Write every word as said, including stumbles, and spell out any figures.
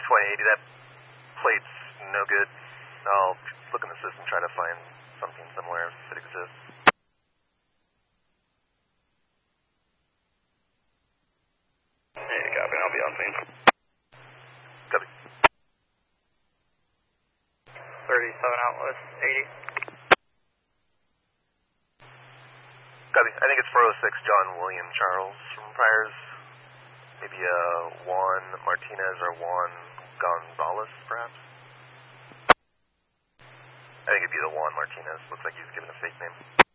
twenty eighty, that plate's no good. I'll look in the system, try to find something similar if it exists. Hey, copy, I'll be on scene. Copy. thirty-seven Outlet, eighty. Copy. I think it's four oh six John William Charles from Priors. Maybe uh, Juan Martinez or Juan Gonzalez, perhaps? I think it'd be the Juan Martinez. Looks like he's given a fake name.